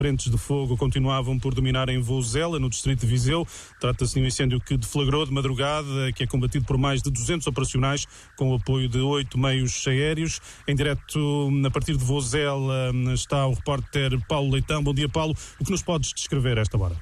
frentes de fogo continuavam por dominar em Vouzela, no distrito de Viseu. Trata-se de um incêndio que deflagrou de madrugada, que é combatido por mais de 200 operacionais, com o apoio de 8 meios aéreos. Em direto, a partir de Vouzela, está o repórter Paulo Leitão. Bom dia, Paulo. O que nos podes descrever a esta hora?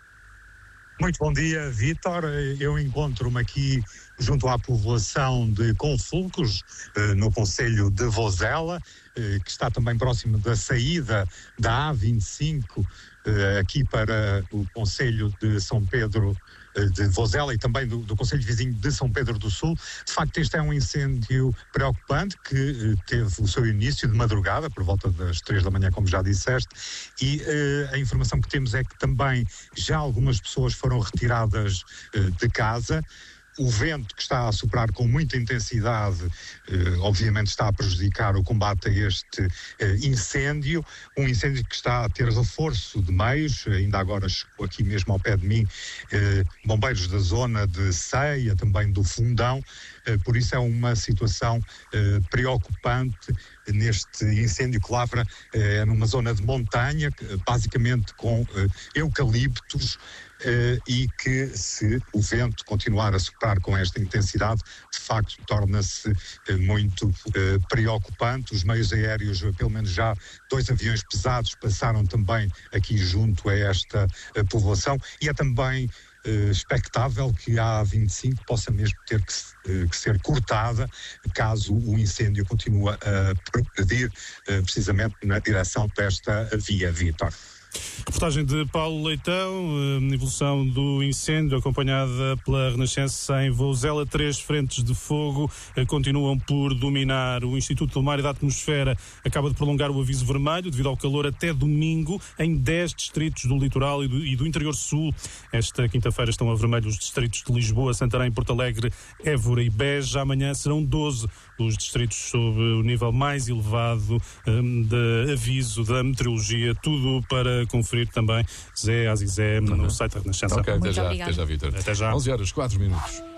Muito bom dia, Vítor. Eu encontro-me aqui junto à povoação de Confulcos, no concelho de Vouzela, que está também próximo da saída da A25, aqui para o concelho de São Pedro de Vouzela e também do concelho vizinho de São Pedro do Sul. De facto, este é um incêndio preocupante que teve o seu início de madrugada, por volta das 3 da manhã, como já disseste, e a informação que temos é que também já algumas pessoas foram retiradas de casa. O vento que está a soprar com muita intensidade, obviamente está a prejudicar o combate a este incêndio, um incêndio que está a ter reforço de meios. Ainda agora chegou aqui mesmo ao pé de mim bombeiros da zona de Ceia, também do Fundão, por isso é uma situação preocupante neste incêndio que lavra numa zona de montanha, basicamente com eucaliptos, e que, se o vento continuar a soprar com esta intensidade, de facto torna-se muito preocupante. Os meios aéreos, pelo menos já 2 aviões pesados passaram também aqui junto a esta povoação, e é também expectável que a A25 possa mesmo ter que ser cortada caso o incêndio continue a progredir precisamente na direção desta via, Vítor. Reportagem de Paulo Leitão, evolução do incêndio acompanhada pela Renascença em Vouzela. 3 frentes de fogo continuam por dominar. O Instituto do Mar e da Atmosfera acaba de prolongar o aviso vermelho devido ao calor até domingo em 10 distritos do litoral e do interior sul. Esta quinta-feira estão a vermelho os distritos de Lisboa, Santarém, Porto Alegre, Évora e Beja. Amanhã serão 12 os distritos sob o nível mais elevado de aviso da meteorologia. Tudo para conferir também, Zé Azizé, no site da Renascença. Ok, até já, Vítor. Até já. 11h04.